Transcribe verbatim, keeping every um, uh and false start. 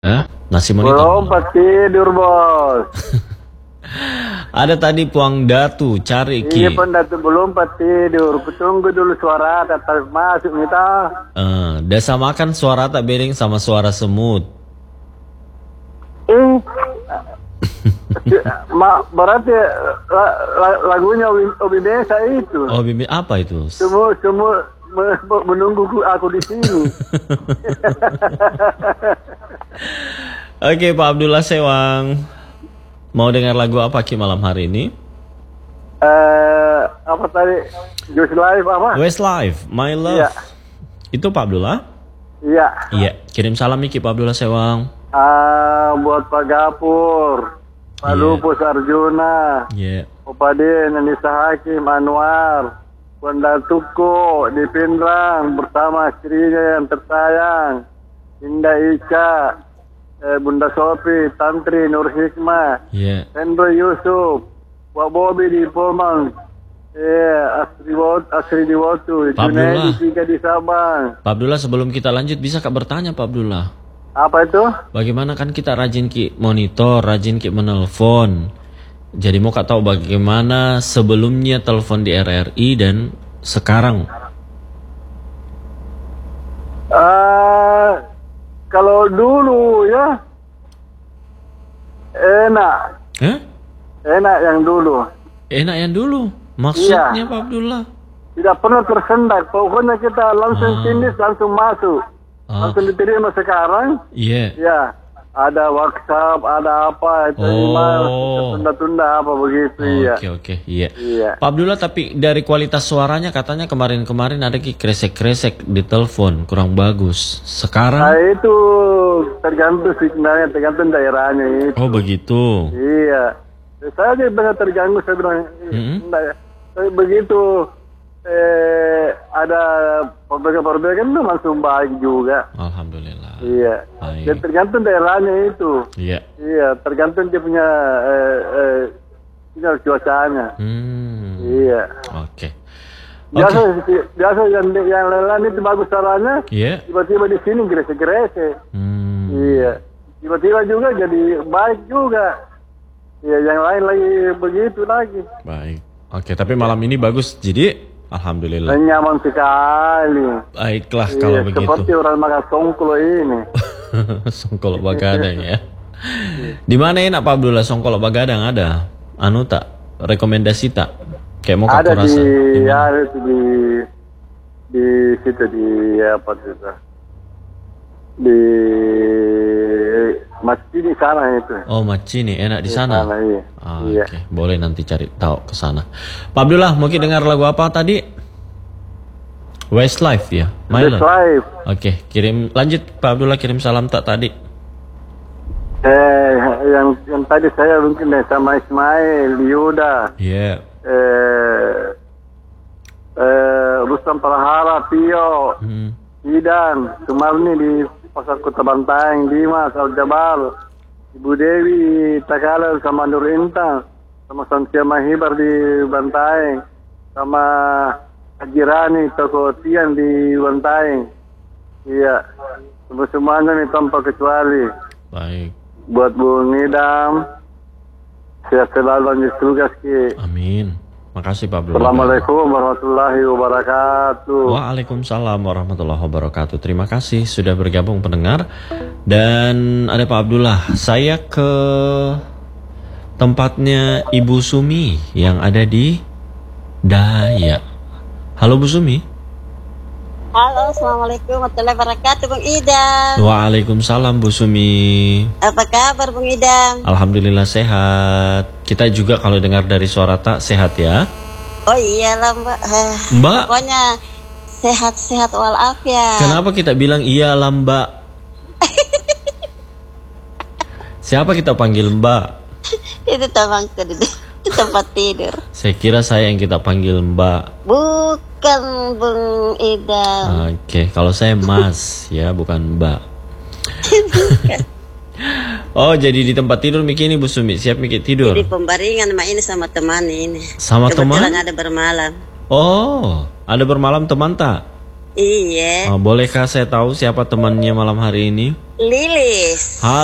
Hah? Nasi monitor? Belum pas tidur, bos. Ada tadi Puang Datu, cari Ki. Iya, Puang Datu belum pas tidur. Kutunggu dulu suara tetap masuk kita. Uh, dasa makan suara tak bering sama suara semut. Eh, Ma, berarti la, la, lagunya Obi, Obi Desa itu. Oh, Bibi, apa itu? Semua semua menunggu aku di sini. Oke, Pak Abdullah Sewang. Mau dengar lagu apa Ki malam hari ini? Eh, uh, apa tadi? Westlife apa? Westlife, My Love. Iya. Itu Pak Abdullah? Iya. Iya, kirim salam Ki Pak Abdullah Sewang. Ah, uh, buat Pak Gapur, Pak yeah. Lupus Arjuna, yeah. Opadin, Anissa Hakim, Anwar, Bunda Tuko di Pindrang bersama istrinya yang tersayang, Indah Ika, eh, Bunda Sofi, Tantri Nur Hikmah, yeah. Hendro Yusuf, Pak Bobi di Polman, eh, Asri Wot, Asri di Wotu, Junaidi tiga di Sabang. Pak Abdullah, sebelum kita lanjut bisa Kak bertanya Pak Abdullah? Apa itu? Bagaimana kan kita rajin Ki monitor, rajin Ki menelpon. Jadi mau Kak tahu bagaimana sebelumnya telepon di R R I dan sekarang? Uh, kalau dulu ya enak. Eh? Enak yang dulu. Enak yang dulu? Maksudnya iya. Pak Abdullah? Tidak pernah tersendat. Pokoknya kita langsung sindis, ah. langsung masuk. Ah. Langsung diterima sekarang. Iya. Yeah. Ya. Ada WhatsApp, ada apa, itu oh. email, tunda-tunda apa begitu. Oke ya. Oke oke, iya. Iya. Pak Abdullah, tapi dari kualitas suaranya katanya kemarin-kemarin ada Ki kresek-kresek di telepon, kurang bagus. Sekarang? Nah itu tergantung sebenarnya, tergantung daerahnya itu. Oh begitu. Iya. Saya aja benar terganggu, saya bilang, mm-hmm. enggak, tapi begitu eh, ada perbaikan-perbaikan itu langsung baik juga. Alhamdulillah. Iya. Baik. Dan tergantung daerahnya itu. Iya. Iya, tergantung dia punya eh, eh, sinyal cuacanya. Hmm. Iya. Oke. Okay. Biasa, okay. biasa yang yang lain itu bagus suaranya. Iya. Tiba-tiba di sini gresek-gresek. Hmm. Iya. Tiba-tiba juga jadi baik juga. Iya, yang lain lagi begitu lagi. Baik. Oke, tapi malam ini bagus. Jadi, alhamdulillah. Nyaman sekali. Baiklah iya, kalau begitu. Seperti orang makan songkolo ini. Songkolo Bagadang ya. Di mana enak Pak Abdullah songkolo Bagadang ada? Anu tak? Rekomendasi tak? Kayak mau ada rasa. Di, ada di di situ di apa itu? Di Masjid di sana itu. Oh, Macini enak di, di sana. sana iya. Ah, iya. Oke, okay. Boleh nanti cari tahu ke sana. Pak Abdullah, mungkin dengar lagu apa tadi? Westlife ya. Westlife. Oke, okay. Kirim lanjut Pak Abdullah, kirim salam tak tadi. Eh, yang yang tadi saya mungkin sama Ismail, Yuda. Iya. Yeah. Eh, eh, Rustam Prahara, Tio, hmm. Idan, Sumarni di Pasar Kota Bantaeng, Dimas, Al-Jabal, Ibu Dewi, Takala sama Nur Intan, sama Santia Mahibar di Bantaeng, sama Haji Rani, Toko Tian di Bantaeng. Iya, semua semuanya nih tanpa kecuali. Baik. Buat Bu Ngidam, sehat selalu lanjut tugas Ki. Amin. Makasih Pak Abdullah. Assalamualaikum warahmatullahi wabarakatuh. Waalaikumsalam warahmatullahi wabarakatuh. Terima kasih sudah bergabung pendengar. Dan ada Pak Abdullah, saya ke tempatnya Ibu Sumi yang ada di Dayak. Halo Bu Sumi. Halo, assalamualaikum warahmatullahi wabarakatuh, Bung Idam. Waalaikumsalam Bu Sumi. Apa kabar Bung Idam? Alhamdulillah sehat. Kita juga kalau dengar dari suara tak sehat ya. Oh iyalah Mbak. Mbak. Pokoknya sehat-sehat walafiat. Kenapa kita bilang iyalah Mbak? Siapa kita panggil Mbak? Itu temanku di tempat tidur. Saya kira saya yang kita panggil Mbak. Bukan Bung Idam. Oke, kalau saya Mas ya, bukan Mbak. Oh, jadi di tempat tidur Miki ini Bu Sumi, siap Miki tidur? Di pembaringan sama ini sama teman ini. Sama teman? Kebetulan ada bermalam. Oh, ada bermalam teman tak? Iya. Oh, bolehkah saya tahu siapa temannya malam hari ini? Lilis. Halo.